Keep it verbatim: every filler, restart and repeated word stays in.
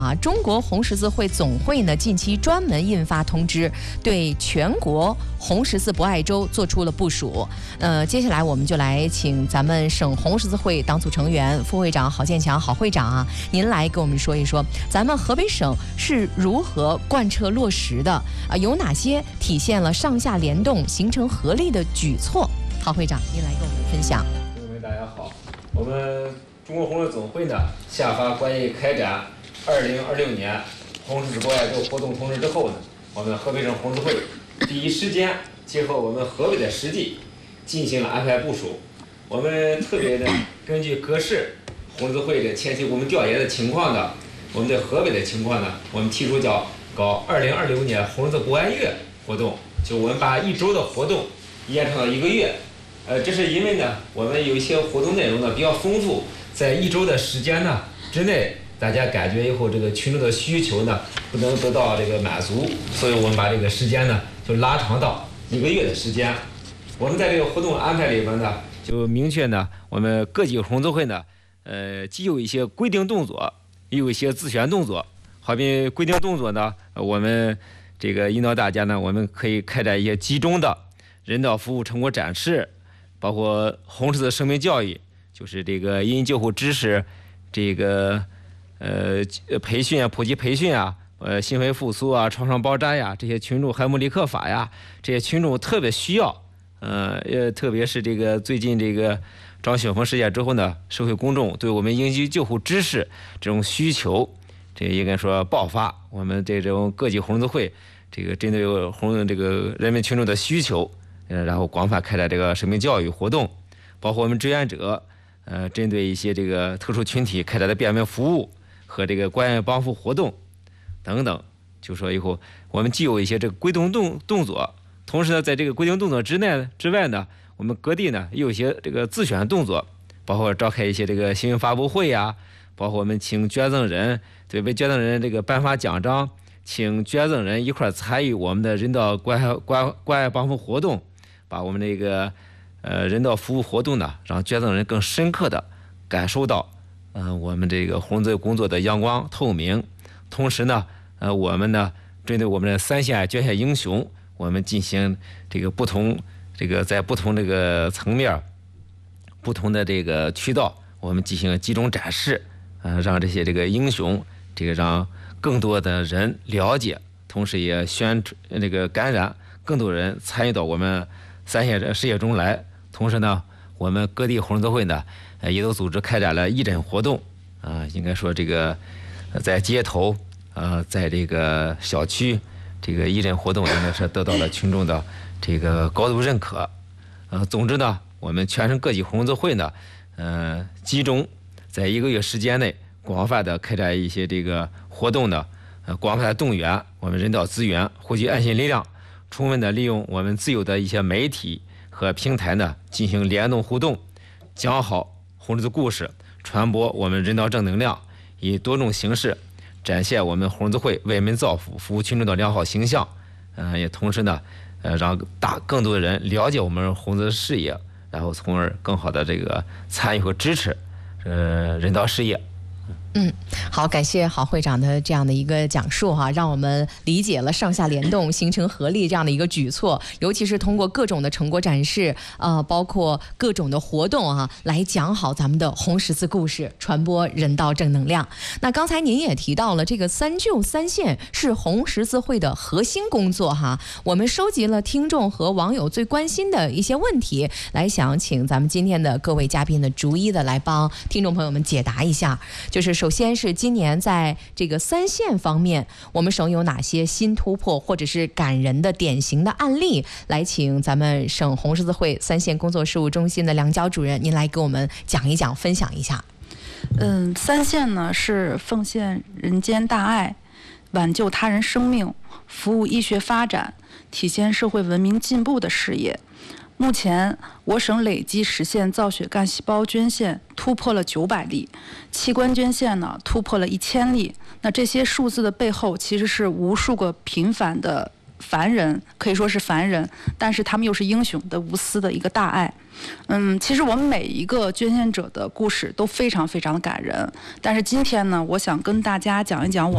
啊，中国红十字会总会呢近期专门印发通知，对全国红十字博爱周做出了部署。呃，接下来我们就来请咱们省红十字会党组成员、副会长郝建强郝会长啊，您来跟我们说一说，咱们河北省是如何贯彻落实的啊？有哪些体现了上下联动、形成合力的举措？郝会长，您来跟我们分享。 朋友们，大家好，我们中国红十字总会呢下发关于开展二零二六年红十字博爱周活动通知之后呢，我们河北省红十字会第一时间结合我们河北的实际进行了安排部署。我们特别呢根据各市红十字会的前期我们调研的情况呢，我们的河北的情况呢，我们提出叫搞二零二六年红十字博爱月活动，就我们把一周的活动延长到一个月。呃，这是因为呢，我们有一些活动内容呢比较丰富，在一周的时间呢之内，大家感觉以后这个群众的需求呢不能得到这个满足，所以我们把这个时间呢就拉长到一个月的时间。我们在这个活动安排里边呢，就明确呢，我们各级红十字会呢，呃，既有一些规定动作，也有一些自选动作。好比规定动作呢，我们这个引导大家呢，我们可以开展一些集中的人道服务成果展示，包括红十字生命教育，就是这个因救护知识，这个呃培训啊，普及培训啊，呃心肺复苏啊，创伤包扎呀，这些群众海姆立克法呀，这些群众特别需要，呃呃，特别是这个最近这个张雪峰事件之后呢，社会公众对我们应急救护知识这种需求，这应该说爆发。我们这种各级红十字会，这个针对红这个人民群众的需求。呃，然后广泛开展这个生命教育活动，包括我们志愿者，呃，针对一些这个特殊群体开展的便民服务和这个关爱帮扶活动等等。就说以后我们既有一些这个规定动动作，同时呢，在这个规定动作之内之外呢，我们各地呢也有一些这个自选动作，包括召开一些这个新闻发布会呀，包括我们请捐赠人对为捐赠人这个颁发奖章，请捐赠人一块参与我们的人道关爱关关爱帮扶活动。把我们这个呃人道服务活动呢，让捐赠人更深刻的感受到，呃我们这个红十字工作的阳光透明。同时呢，呃我们呢针对我们的三线捐献英雄，我们进行这个不同这个在不同这个层面、不同的这个渠道，我们进行集中展示，呃让这些这个英雄，这个让更多的人了解，同时也宣传这个感染更多人参与到我们三线事业中来。同时呢，我们各地红十字会呢，呃，也都组织开展了义诊活动，啊、呃，应该说这个在街头，呃，在这个小区，这个义诊活动应该是得到了群众的这个高度认可。呃，总之呢，我们全省各级红十字会呢，呃，集中在一个月时间内，广泛的开展一些这个活动呢，呃，广泛的动员我们人道资源，汇聚爱心力量。充分的利用我们自有的一些媒体和平台呢，进行联动互动，讲好红十字故事，传播我们人道正能量，以多种形式展现我们红十字会为民造福、服务群众的良好形象。嗯、呃，也同时呢，呃，让大更多的人了解我们红十字事业，然后从而更好的这个参与和支持呃人道事业。 嗯，好，感谢郝会长的这样的一个讲述哈，让我们理解了上下联动、形成合力这样的一个举措，尤其是通过各种的成果展示，呃，包括各种的活动啊，来讲好咱们的红十字故事，传播人道正能量。那刚才您也提到了这个三救三献是红十字会的核心工作哈，我们收集了听众和网友最关心的一些问题，来想请咱们今天的各位嘉宾呢，逐一的来帮听众朋友们解答一下，就是。首先是今年在这个三献方面，我们省有哪些新突破或者是感人的典型的案例？来请咱们省红十字会三献工作事务中心的梁娇主任，您来给我们讲一讲，分享一下。 嗯，三献呢是奉献人间大爱，挽救他人生命，服务医学发展，体现社会文明进步的事业。目前，我省累计实现造血干细胞捐献突破了九百例，器官捐献呢突破了一千例。那这些数字的背后，其实是无数个平凡的凡人，可以说是凡人，但是他们又是英雄的无私的一个大爱。嗯，其实我们每一个捐献者的故事都非常非常的感人，但是今天呢，我想跟大家讲一讲我